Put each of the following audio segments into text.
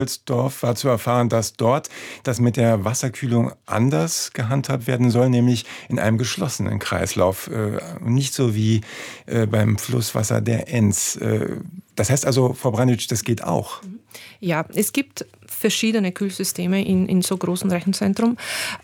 Dorf war zu erfahren, dass dort das mit der Wasserkühlung anders gehandhabt werden soll, nämlich in einem geschlossenen Kreislauf, nicht so wie beim Flusswasser der Enns. Das heißt also, Frau Branditsch, das geht auch. Ja, es gibt verschiedene Kühlsysteme in so großen Rechenzentren.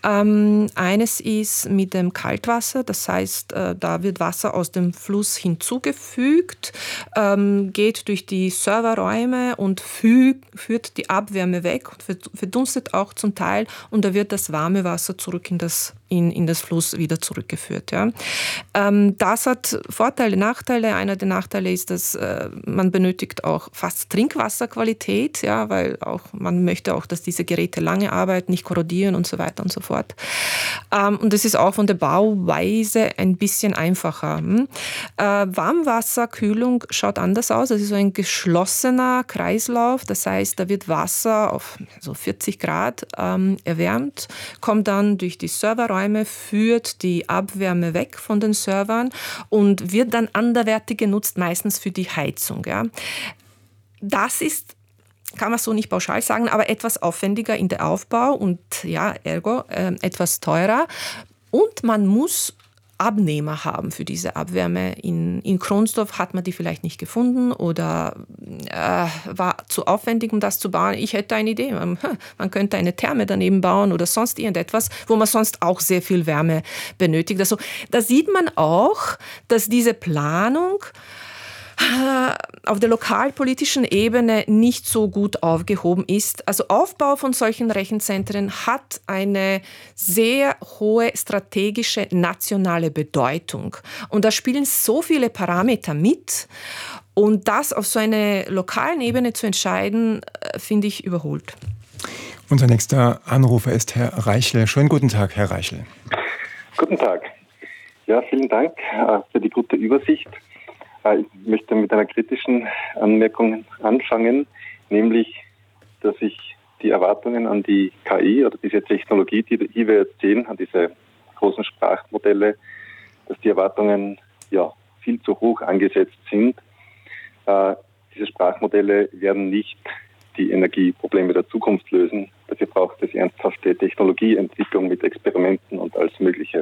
Eines ist mit dem Kaltwasser, das heißt, da wird Wasser aus dem Fluss hinzugefügt, geht durch die Serverräume und führt die Abwärme weg und verdunstet auch zum Teil, und da wird das warme Wasser zurück in das Fluss wieder zurückgeführt. Ja. Das hat Vorteile, Nachteile. Einer der Nachteile ist, dass man benötigt auch fast Trinkwasserqualität, ja, weil auch man möchte auch, dass diese Geräte lange arbeiten, nicht korrodieren und so weiter und so fort. Und das ist auch von der Bauweise ein bisschen einfacher. Warmwasserkühlung schaut anders aus. Das ist so ein geschlossener Kreislauf. Das heißt, da wird Wasser auf so 40 Grad erwärmt, kommt dann durch die Serverräume, führt die Abwärme weg von den Servern und wird dann anderweitig genutzt, meistens für die Heizung. Ja. Das ist, kann man so nicht pauschal sagen, aber etwas aufwendiger in der Aufbau und ja, ergo etwas teurer. Und man muss Abnehmer haben für diese Abwärme. In Kronsdorf hat man die vielleicht nicht gefunden oder war zu aufwendig, um das zu bauen. Ich hätte eine Idee. Man könnte eine Therme daneben bauen oder sonst irgendetwas, wo man sonst auch sehr viel Wärme benötigt. Also da sieht man auch, dass diese Planung auf der lokalpolitischen Ebene nicht so gut aufgehoben ist. Also Aufbau von solchen Rechenzentren hat eine sehr hohe strategische nationale Bedeutung. Und da spielen so viele Parameter mit. Und das auf so einer lokalen Ebene zu entscheiden, finde ich überholt. Unser nächster Anrufer ist Herr Reichle. Schönen guten Tag, Herr Reichle. Guten Tag. Ja, vielen Dank für die gute Übersicht. Ich möchte mit einer kritischen Anmerkung anfangen, nämlich, dass ich die Erwartungen an die KI oder diese Technologie, die wir jetzt sehen, an diese großen Sprachmodelle, dass die Erwartungen ja viel zu hoch angesetzt sind. Diese Sprachmodelle werden nicht die Energieprobleme der Zukunft lösen. Dafür braucht es ernsthafte Technologieentwicklung mit Experimenten und alles Mögliche.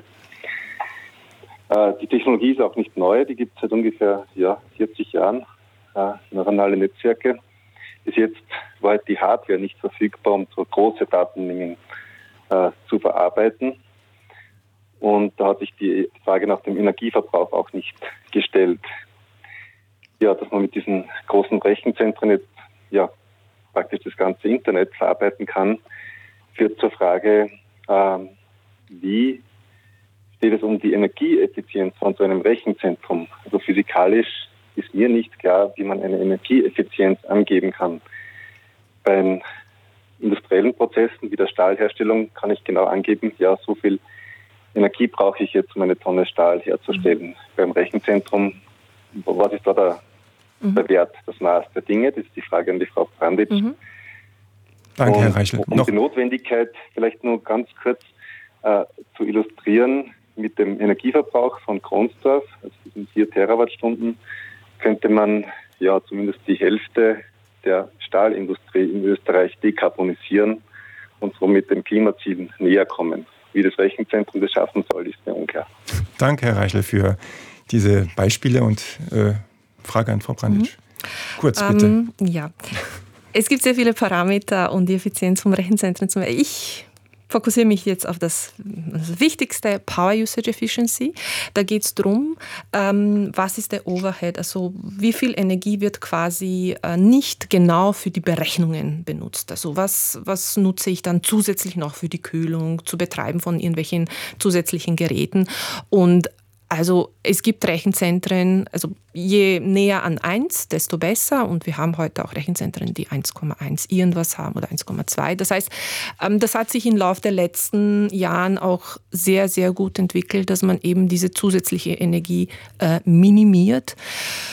Die Technologie ist auch nicht neu, die gibt es seit ungefähr 40 Jahren, neuronale Netzwerke. Bis jetzt war halt die Hardware nicht verfügbar, um so große Datenmengen zu verarbeiten. Und da hat sich die Frage nach dem Energieverbrauch auch nicht gestellt. Ja, dass man mit diesen großen Rechenzentren jetzt praktisch das ganze Internet verarbeiten kann, führt zur Frage, wie steht es um die Energieeffizienz von so einem Rechenzentrum. Also physikalisch ist mir nicht klar, wie man eine Energieeffizienz angeben kann. Bei industriellen Prozessen wie der Stahlherstellung kann ich genau angeben, ja, so viel Energie brauche ich jetzt, um eine Tonne Stahl herzustellen. Beim Rechenzentrum, was ist da der Wert, das Maß der Dinge? Das ist die Frage an die Frau Branditsch. Danke, Herr Reichle. Um die Notwendigkeit vielleicht nur ganz kurz zu illustrieren, mit dem Energieverbrauch von Kronsdorf, also diesen 4 Terawattstunden, könnte man ja zumindest die Hälfte der Stahlindustrie in Österreich dekarbonisieren und somit den Klimazielen näher kommen. Wie das Rechenzentrum das schaffen soll, ist mir unklar. Danke, Herr Reichle, für diese Beispiele und Frage an Frau Branditsch. Kurz, bitte. Ja, es gibt sehr viele Parameter, um die Effizienz vom Rechenzentrum zu messen. Ich fokussiere mich jetzt auf das Wichtigste, Power Usage Efficiency. Da geht es darum, was ist der Overhead, also wie viel Energie wird quasi nicht genau für die Berechnungen benutzt. Also was nutze ich dann zusätzlich noch für die Kühlung, zu betreiben von irgendwelchen zusätzlichen Geräten. Und also es gibt Rechenzentren, also je näher an 1, desto besser. Und wir haben heute auch Rechenzentren, die 1,1 irgendwas haben oder 1,2. Das heißt, das hat sich im Laufe der letzten Jahren auch sehr, sehr gut entwickelt, dass man eben diese zusätzliche Energie minimiert.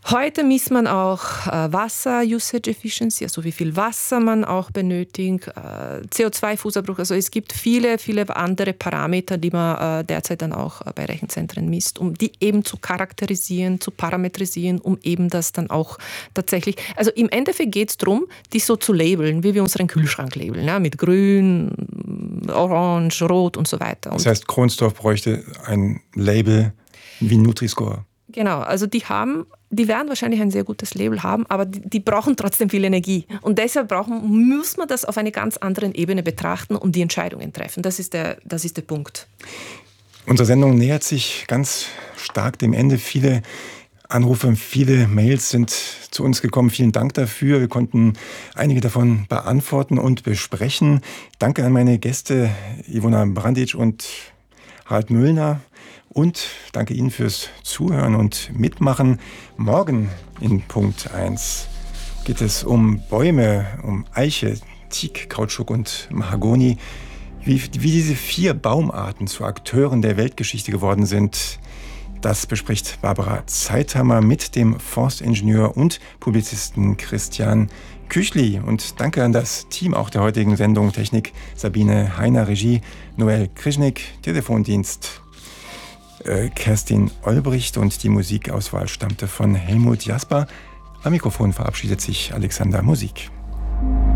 Heute misst man auch Wasser-Usage Efficiency, also wie viel Wasser man auch benötigt, CO2-Fußabdruck. Also es gibt viele, viele andere Parameter, die man derzeit dann auch bei Rechenzentren misst, um die eben zu charakterisieren, zu parametrisieren, um eben das dann auch tatsächlich... Also im Endeffekt geht es darum, die so zu labeln, wie wir unseren Kühlschrank labeln, ja, mit grün, orange, rot und so weiter. Das heißt, Kronsdorf bräuchte ein Label wie Nutri-Score. Genau, also die werden wahrscheinlich ein sehr gutes Label haben, aber die brauchen trotzdem viel Energie. Und deshalb muss man das auf einer ganz anderen Ebene betrachten und die Entscheidungen treffen. Das ist der Punkt. Unsere Sendung nähert sich ganz stark dem Ende. Viele Anrufe, viele Mails sind zu uns gekommen. Vielen Dank dafür. Wir konnten einige davon beantworten und besprechen. Danke an meine Gäste Ivona Brandic und Harald Müllner. Und danke Ihnen fürs Zuhören und Mitmachen. Morgen in Punkt 1 geht es um Bäume, um Eiche, Teak, Kautschuk und Mahagoni. Wie diese 4 Baumarten zu Akteuren der Weltgeschichte geworden sind, das bespricht Barbara Zeithammer mit dem Forstingenieur und Publizisten Christian Küchli. Und danke an das Team auch der heutigen Sendung. Technik Sabine Heiner, Regie Noel Krischnik, Telefondienst Kerstin Olbricht und die Musikauswahl stammte von Helmut Jasper. Am Mikrofon verabschiedet sich Alexander Musik.